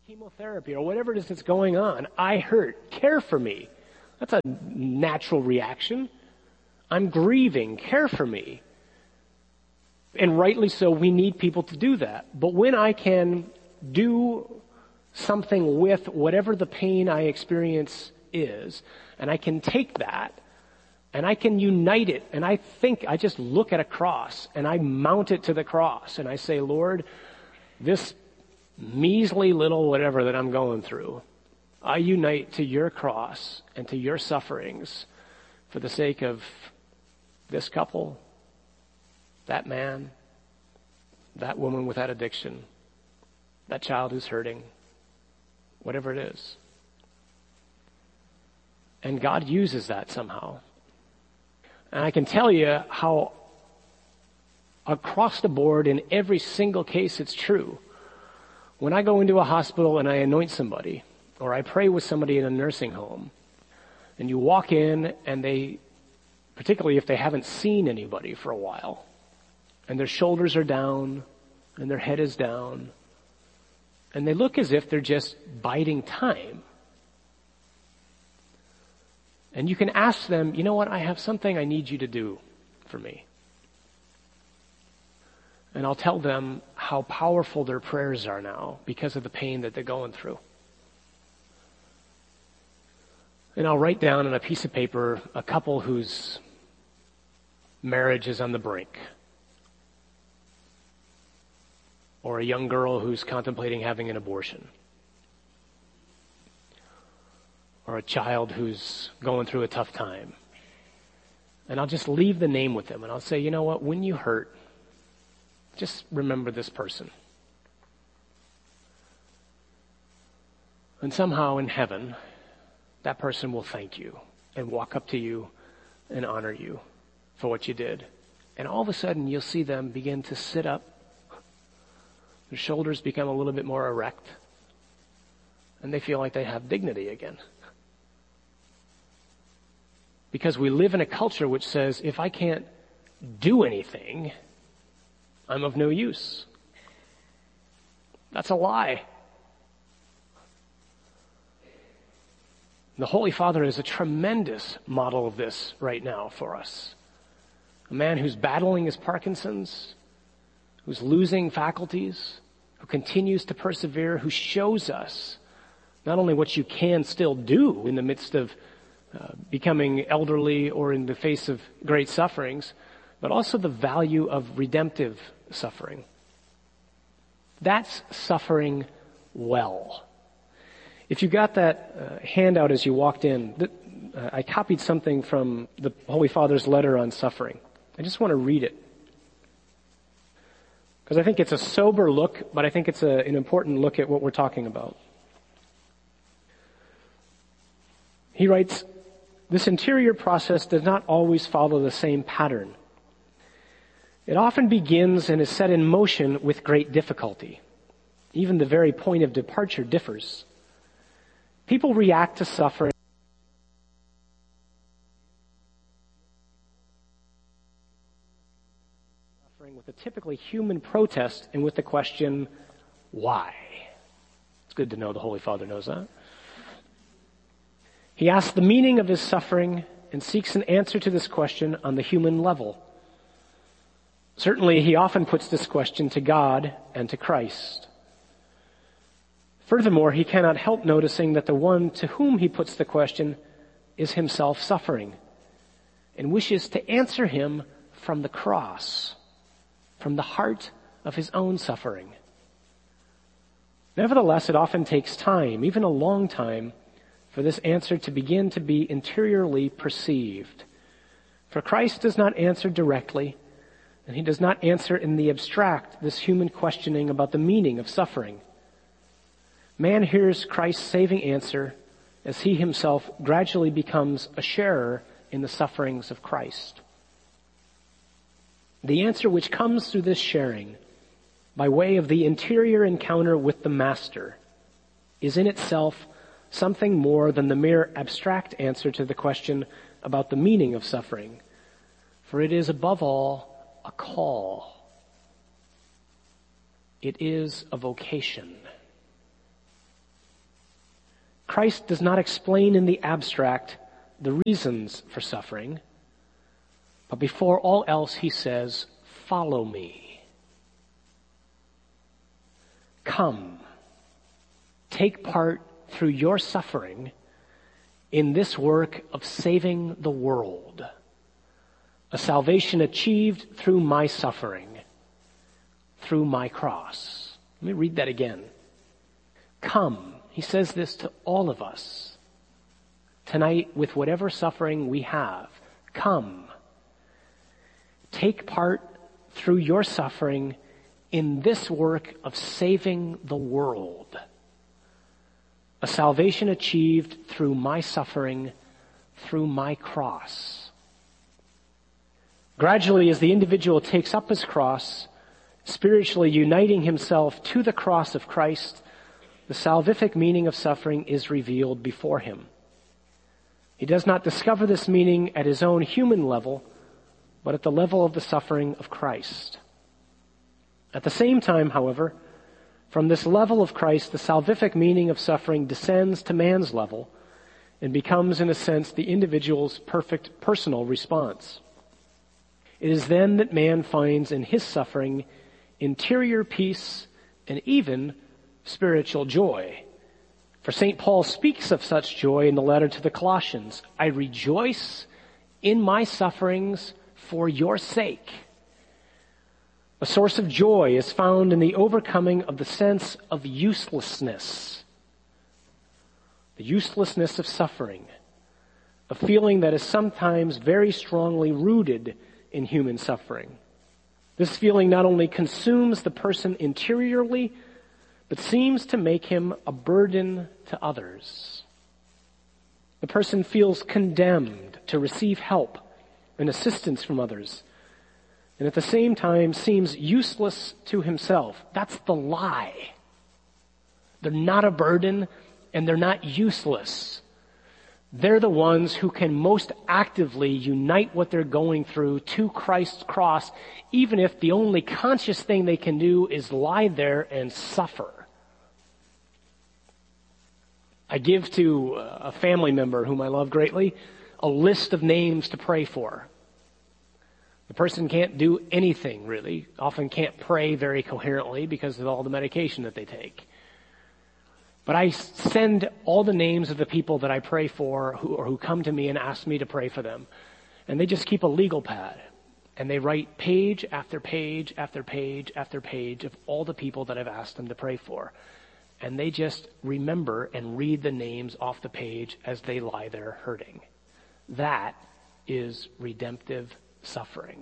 chemotherapy or whatever it is that's going on. I hurt. Care for me. That's a natural reaction. I'm grieving. Care for me. And rightly so, we need people to do that. But when I can do something with whatever the pain I experience is, and I can take that, and I can unite it, and I just look at a cross, and I mount it to the cross, and I say, Lord, this measly little whatever that I'm going through, I unite to your cross and to your sufferings for the sake of this couple, that man, that woman with that addiction, that child who's hurting, whatever it is. And God uses that somehow. And I can tell you how across the board in every single case it's true. When I go into a hospital and I anoint somebody, or I pray with somebody in a nursing home, and you walk in and they, particularly if they haven't seen anybody for a while, and their shoulders are down, and their head is down, and they look as if they're just biding time. And you can ask them, you know what, I have something I need you to do for me. And I'll tell them how powerful their prayers are now because of the pain that they're going through. And I'll write down on a piece of paper a couple whose marriage is on the brink. Or a young girl who's contemplating having an abortion. Or a child who's going through a tough time. And I'll just leave the name with them and I'll say, you know what, when you hurt, just remember this person. And somehow in heaven, that person will thank you and walk up to you and honor you for what you did. And all of a sudden you'll see them begin to sit up. Their shoulders become a little bit more erect. And they feel like they have dignity again. Because we live in a culture which says, if I can't do anything, I'm of no use. That's a lie. The Holy Father is a tremendous model of this right now for us. A man who's battling his Parkinson's, who's losing faculties, who continues to persevere, who shows us not only what you can still do in the midst of becoming elderly or in the face of great sufferings, but also the value of redemptive suffering. That's suffering well. If you got that handout as you walked in, I copied something from the Holy Father's letter on suffering. I just want to read it. Because I think it's a sober look, but I think it's an important look at what we're talking about. He writes, this interior process does not always follow the same pattern. It often begins and is set in motion with great difficulty. Even the very point of departure differs. People react to suffering with a typically human protest and with the question, why? It's good to know the Holy Father knows that. He asks the meaning of his suffering and seeks an answer to this question on the human level. Certainly, he often puts this question to God and to Christ. Furthermore, he cannot help noticing that the one to whom he puts the question is himself suffering and wishes to answer him from the cross, from the heart of his own suffering. Nevertheless, it often takes time, even a long time, for this answer to begin to be interiorly perceived. For Christ does not answer directly, and he does not answer in the abstract this human questioning about the meaning of suffering. Man hears Christ's saving answer as he himself gradually becomes a sharer in the sufferings of Christ. The answer which comes through this sharing, by way of the interior encounter with the Master, is in itself something more than the mere abstract answer to the question about the meaning of suffering, for it is above all a call. It is a vocation. Christ does not explain in the abstract the reasons for suffering, but before all else he says, "Follow me. Come, take part through your suffering in this work of saving the world, a salvation achieved through my suffering, through my cross." Let me read that again. Come, he says this to all of us tonight with whatever suffering we have. Come, take part through your suffering in this work of saving the world, a salvation achieved through my suffering, through my cross. Gradually, as the individual takes up his cross, spiritually uniting himself to the cross of Christ, the salvific meaning of suffering is revealed before him. He does not discover this meaning at his own human level, but at the level of the suffering of Christ. At the same time, however, from this level of Christ, the salvific meaning of suffering descends to man's level and becomes, in a sense, the individual's perfect personal response. It is then that man finds in his suffering interior peace and even spiritual joy. For St. Paul speaks of such joy in the letter to the Colossians. "I rejoice in my sufferings for your sake." A source of joy is found in the overcoming of the sense of uselessness. The uselessness of suffering. A feeling that is sometimes very strongly rooted in human suffering. This feeling not only consumes the person interiorly, but seems to make him a burden to others. The person feels condemned to receive help and assistance from others, and at the same time seems useless to himself. That's the lie. They're not a burden and they're not useless. They're the ones who can most actively unite what they're going through to Christ's cross, even if the only conscious thing they can do is lie there and suffer. I give to a family member whom I love greatly a list of names to pray for. The person can't do anything really, often can't pray very coherently because of all the medication that they take. But I send all the names of the people that I pray for who come to me and ask me to pray for them. And they just keep a legal pad. And they write page after page after page after page of all the people that I've asked them to pray for. And they just remember and read the names off the page as they lie there hurting. That is redemptive suffering.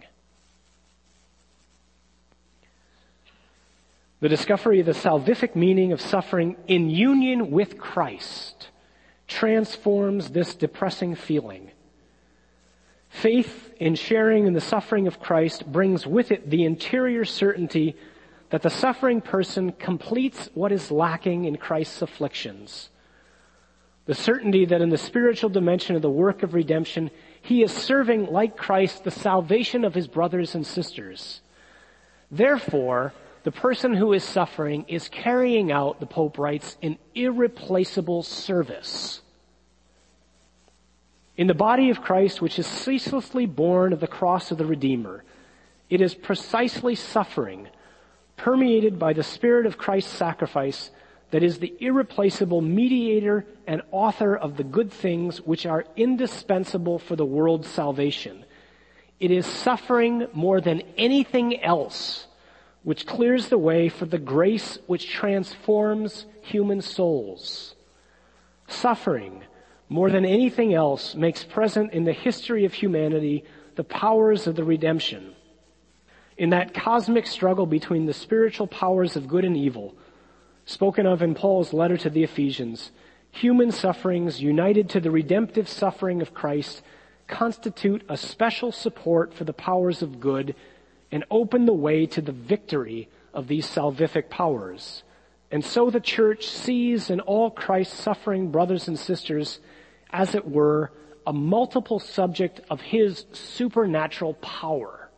The discovery of the salvific meaning of suffering in union with Christ transforms this depressing feeling. Faith in sharing in the suffering of Christ brings with it the interior certainty that the suffering person completes what is lacking in Christ's afflictions. The certainty that in the spiritual dimension of the work of redemption, he is serving, like Christ, the salvation of his brothers and sisters. Therefore, the person who is suffering is carrying out, the Pope writes, an irreplaceable service. In the body of Christ, which is ceaselessly born of the cross of the Redeemer, it is precisely suffering, permeated by the Spirit of Christ's sacrifice, that is the irreplaceable mediator and author of the good things which are indispensable for the world's salvation. It is suffering more than anything else which clears the way for the grace which transforms human souls. Suffering, more than anything else, makes present in the history of humanity the powers of the redemption. In that cosmic struggle between the spiritual powers of good and evil, spoken of in Paul's letter to the Ephesians, human sufferings united to the redemptive suffering of Christ constitute a special support for the powers of good and open the way to the victory of these salvific powers. And so the church sees in all Christ's suffering brothers and sisters, as it were, a multiple subject of his supernatural power.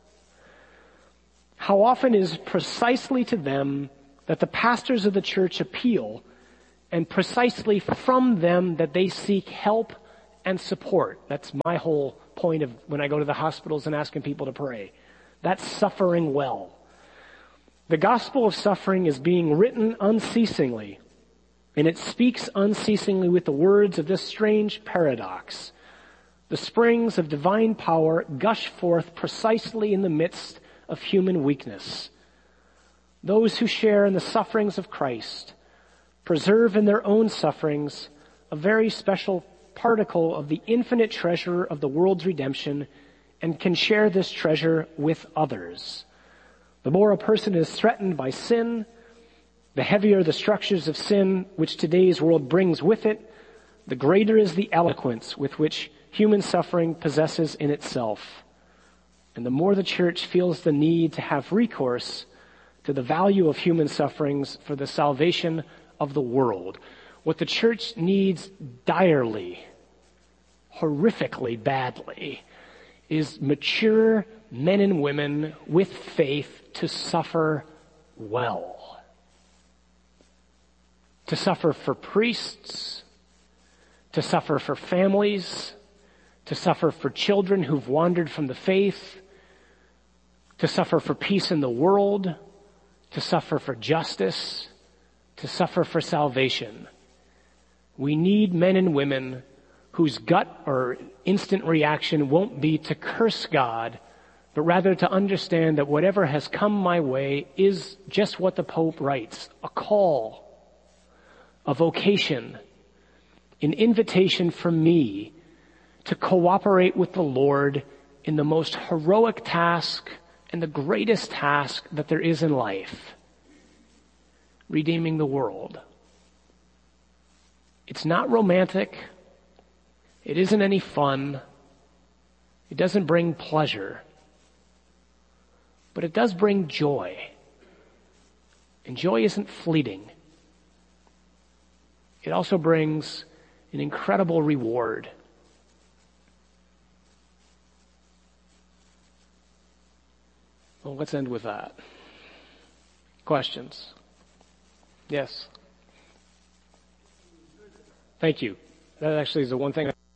How often is precisely to them that the pastors of the church appeal and precisely from them that they seek help and support. That's my whole point of when I go to the hospitals and asking people to pray. That's suffering well. The gospel of suffering is being written unceasingly, and it speaks unceasingly with the words of this strange paradox. The springs of divine power gush forth precisely in the midst of human weakness. Those who share in the sufferings of Christ preserve in their own sufferings a very special particle of the infinite treasure of the world's redemption and can share this treasure with others. The more a person is threatened by sin, the heavier the structures of sin which today's world brings with it, the greater is the eloquence with which human suffering possesses in itself. And the more the church feels the need to have recourse to the value of human sufferings for the salvation of the world. What the church needs direly, horrifically badly, is mature men and women with faith to suffer well. To suffer for priests, to suffer for families, to suffer for children who've wandered from the faith, to suffer for peace in the world, to suffer for justice, to suffer for salvation. We need men and women whose gut or instant reaction won't be to curse God, but rather to understand that whatever has come my way is just what the Pope writes, a call, a vocation, an invitation for me to cooperate with the Lord in the most heroic task and the greatest task that there is in life, redeeming the world. It's not romantic. It isn't any fun. It doesn't bring pleasure. But it does bring joy. And joy isn't fleeting. It also brings an incredible reward. Well, let's end with that. Questions? Yes. Thank you. That actually is the one thing